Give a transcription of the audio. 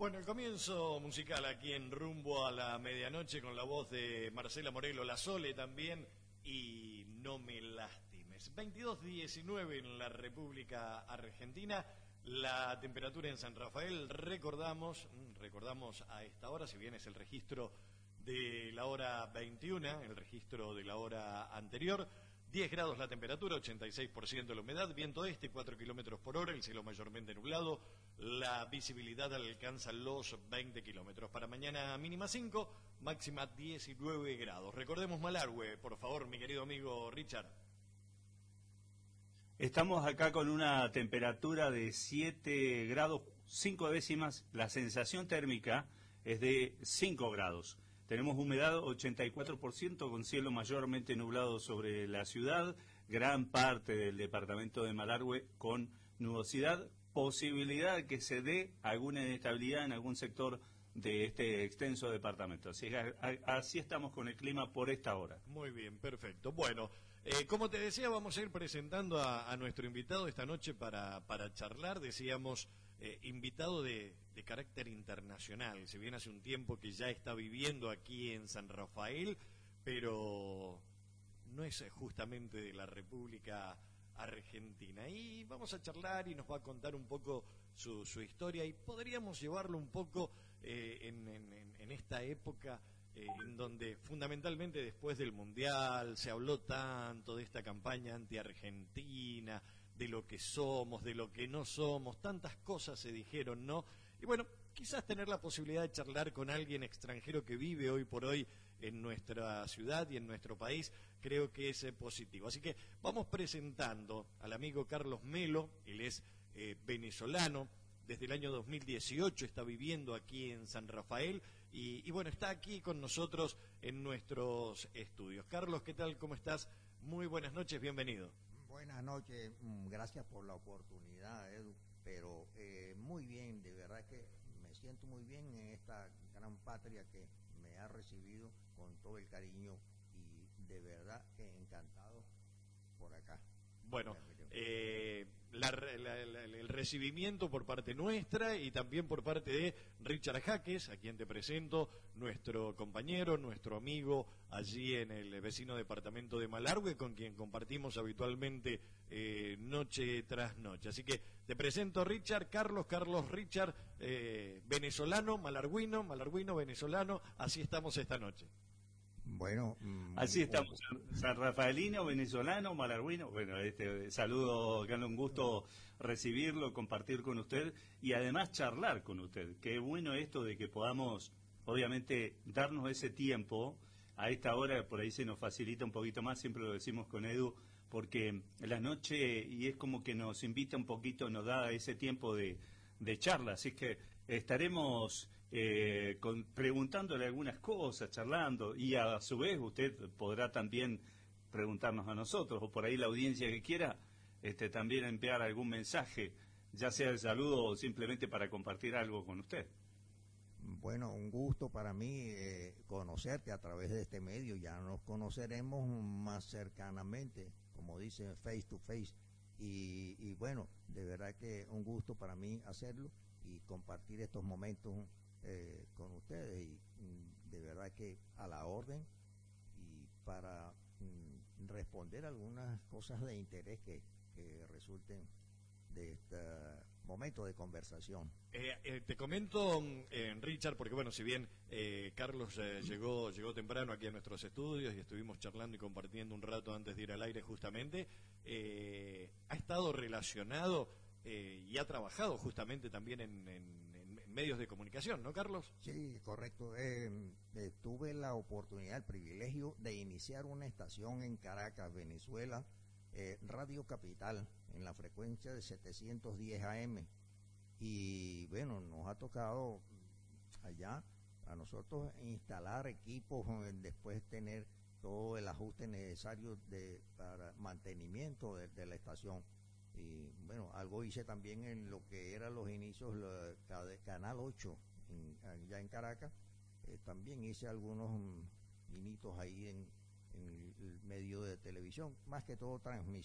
Bueno, el comienzo musical aquí en Rumbo a la Medianoche con la voz de Marcela Morelo, La Sole también, y No me lastimes. 22:19 en la República Argentina, la temperatura en San Rafael, recordamos a esta hora, si bien es el registro de la hora 21, el registro de la hora anterior, 10 grados la temperatura, 86% la humedad, viento este, 4 kilómetros por hora, el cielo mayormente nublado, la visibilidad alcanza los 20 kilómetros. Para mañana mínima 5, máxima 19 grados. Recordemos Malargüe, por favor, mi querido amigo Richard. Estamos acá con una temperatura de 7 grados 5 décimas, la sensación térmica es de 5 grados. Tenemos humedad 84% con cielo mayormente nublado sobre la ciudad, gran parte del departamento de Malargüe con nubosidad, posibilidad que se dé alguna inestabilidad en algún sector de este extenso departamento. Así estamos con el clima por esta hora. Muy bien, perfecto. Bueno, como te decía, vamos a ir presentando a nuestro invitado esta noche para charlar. Decíamos, invitado de carácter internacional. Si bien hace un tiempo que ya está viviendo aquí en San Rafael, pero no es justamente de la República Argentina. Y vamos a charlar y nos va a contar un poco su historia y podríamos llevarlo un poco en esta época en donde fundamentalmente después del Mundial se habló tanto de esta campaña anti-argentina, de lo que somos, de lo que no somos, tantas cosas se dijeron, ¿no? Y bueno, quizás tener la posibilidad de charlar con alguien extranjero que vive hoy por hoy en nuestra ciudad y en nuestro país, creo que es positivo. Así que vamos presentando al amigo Carlos Melo, él es venezolano, desde el año 2018 está viviendo aquí en San Rafael y bueno, está aquí con nosotros en nuestros estudios. Carlos, ¿qué tal? ¿Cómo estás? Muy buenas noches, bienvenido. Buenas noches, gracias por la oportunidad, Edu, pero muy bien, de verdad que me siento muy bien en esta gran patria que me ha recibido con todo el cariño y de verdad que encantado por acá. Bueno, el recibimiento por parte nuestra y también por parte de Richard Jaques, a quien te presento, nuestro compañero, nuestro amigo allí en el vecino departamento de Malargüe, con quien compartimos habitualmente noche tras noche. Así que te presento a Richard, Carlos Richard, venezolano, malargüino, venezolano, así estamos esta noche. Bueno, así estamos, San Rafaelino, venezolano, malargüino. Bueno, saludo, Carlos, un gusto recibirlo, compartir con usted y además charlar con usted. Qué bueno esto de que podamos, obviamente, darnos ese tiempo. A esta hora por ahí se nos facilita un poquito más, siempre lo decimos con Edu, porque la noche, y es como que nos invita un poquito, nos da ese tiempo de charla, así que estaremos preguntándole algunas cosas, charlando, y a su vez usted podrá también preguntarnos a nosotros, o por ahí la audiencia que quiera también enviar algún mensaje, ya sea de saludo o simplemente para compartir algo con usted. Bueno, un gusto para mí conocerte a través de este medio, ya nos conoceremos más cercanamente, como dicen, face to face. Y bueno, de verdad que un gusto para mí hacerlo y compartir estos momentos con ustedes y de verdad que a la orden y para responder algunas cosas de interés que resulten de este momento de conversación. Te comento, Richard, porque bueno, si bien Carlos llegó temprano aquí a nuestros estudios y estuvimos charlando y compartiendo un rato antes de ir al aire justamente, ha estado relacionado y ha trabajado justamente también en medios de comunicación, ¿no, Carlos? Sí, correcto. Tuve la oportunidad, el privilegio de iniciar una estación en Caracas, Venezuela, Radio Capital, en la frecuencia de 710 AM. Y bueno, nos ha tocado allá a nosotros instalar equipos, después tener todo el ajuste necesario para mantenimiento de la estación. Y bueno, algo hice también en lo que eran los inicios, Canal 8, allá en Caracas. También hice algunos hinitos ahí en el medio de televisión, más que todo transmisión.